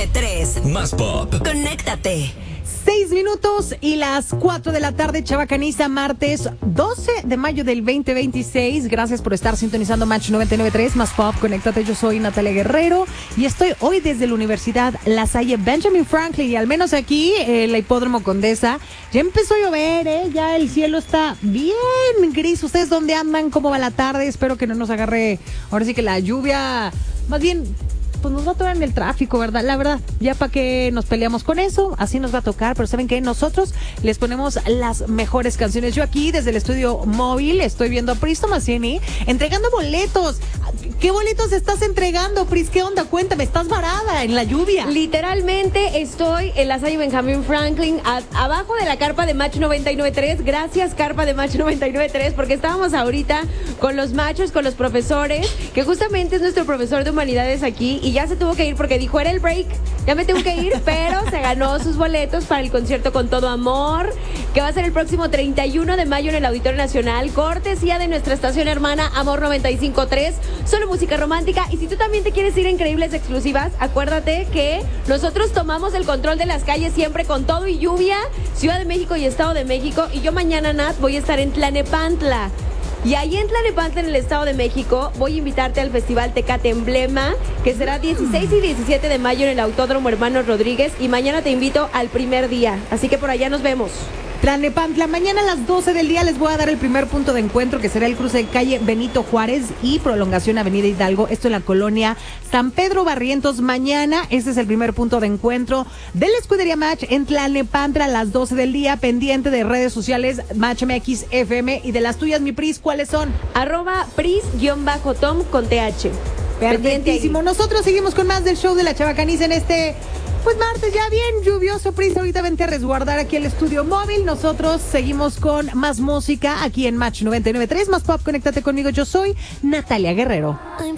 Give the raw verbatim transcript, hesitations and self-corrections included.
nueve tres. Más pop. Conéctate. Seis minutos y las cuatro de la tarde, Chavacaniza, martes doce de mayo del veinte veintiséis. Gracias por estar sintonizando Match noventa y nueve punto tres, Más Pop, conéctate. Yo soy Natalia Guerrero y estoy hoy desde la Universidad La Salle Benjamin Franklin, y al menos aquí, en la Hipódromo Condesa, ya empezó a llover, ¿eh? Ya el cielo está bien gris. ¿Ustedes dónde andan? ¿Cómo va la tarde? Espero que no nos agarre, ahora sí que la lluvia, más bien, pues nos va a tocar en el tráfico, ¿verdad? La verdad, ya para qué nos peleamos con eso, así nos va a tocar, pero ¿saben qué? Nosotros les ponemos las mejores canciones. Yo aquí, desde el estudio móvil, estoy viendo a Pris Tomasini entregando boletos. ¿Qué boletos estás entregando, Pris? ¿Qué onda? Cuéntame, estás varada en la lluvia. Literalmente estoy en la Salle Benjamin Franklin, a, abajo de la carpa de Match noventa y nueve punto tres. Gracias, carpa de Match noventa y nueve punto tres, porque estábamos ahorita con los machos, con los profesores, que justamente es nuestro profesor de humanidades aquí, y ya se tuvo que ir porque dijo, era el break, ya me tengo que ir, pero se ganó sus boletos para el concierto Con Todo Amor, que va a ser el próximo treinta y uno de mayo en el Auditorio Nacional, cortesía de nuestra estación hermana Amor noventa y cinco punto tres, solo música romántica. Y si tú también te quieres ir a increíbles exclusivas, acuérdate que nosotros tomamos el control de las calles siempre con todo y lluvia, Ciudad de México y Estado de México, y yo mañana, Nat, voy a estar en Tlanepantla. Y ahí en Tlanepantla, en el Estado de México, voy a invitarte al Festival Tecate Emblema, que será dieciséis y diecisiete de mayo en el Autódromo Hermanos Rodríguez, y mañana te invito al primer día, así que por allá nos vemos. Tlanepantla, mañana a las doce del día les voy a dar el primer punto de encuentro, que será el cruce de calle Benito Juárez y prolongación Avenida Hidalgo, esto en la colonia San Pedro Barrientos. Mañana este es el primer punto de encuentro de la Escudería Match en Tlanepantla a las doce del día, pendiente de redes sociales Match M X F M. Y de las tuyas, mi Pris, ¿cuáles son? Arroba Pris-Tom con T H. Perfectísimo. Nosotros seguimos con más del show de la Chavacaniza en este, pues, martes ya bien lluvioso. Pris, ahorita vente a resguardar aquí el estudio móvil. Nosotros seguimos con más música aquí en Match noventa y nueve punto tres, Más Pop, conéctate conmigo. Yo soy Natalia Guerrero.